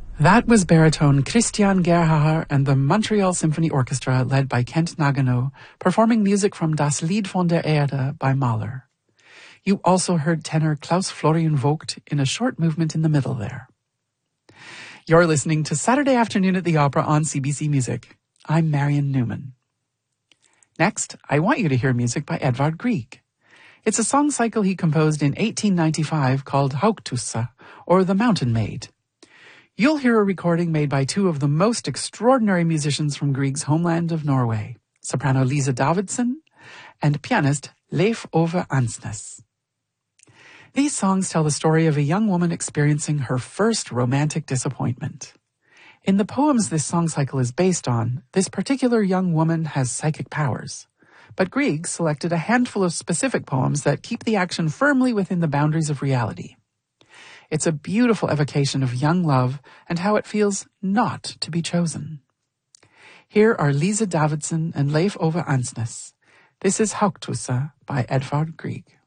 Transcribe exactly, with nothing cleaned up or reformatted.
That was baritone Christian Gerhaher and the Montreal Symphony Orchestra led by Kent Nagano, performing music from Das Lied von der Erde by Mahler. You also heard tenor Klaus Florian Vogt in a short movement in the middle there. You're listening to Saturday Afternoon at the Opera on C B C Music. I'm Marion Newman. Next, I want you to hear music by Edvard Grieg. It's a song cycle he composed in eighteen ninety-five called Haugtussa, or The Mountain Maid. You'll hear a recording made by two of the most extraordinary musicians from Grieg's homeland of Norway, soprano Lisa Davidson and pianist Leif Ove Ansnes. These songs tell the story of a young woman experiencing her first romantic disappointment. In the poems this song cycle is based on, this particular young woman has psychic powers. But Grieg selected a handful of specific poems that keep the action firmly within the boundaries of reality. It's a beautiful evocation of young love and how it feels not to be chosen. Here are Lisa Davidson and Leif Ove Ansnes. This is Haugtussa by Edvard Grieg.